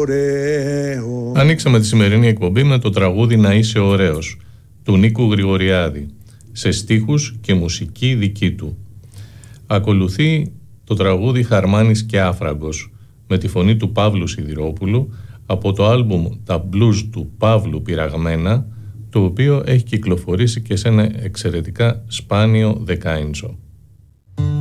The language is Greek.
ωραίο. Ανοίξαμε τη σημερινή εκπομπή με το τραγούδι «Να είσαι ωραίος» του Νίκου Γρηγοριάδη, σε στίχους και μουσική δική του. Ακολουθεί το τραγούδι «Χαρμάνης και Άφραγκος» με τη φωνή του Παύλου Σιδηρόπουλου από το άλμπουμ «Τα Blues» του Παύλου Πυραγμένα, το οποίο έχει κυκλοφορήσει και σε ένα εξαιρετικά σπάνιο δεκάιντσο.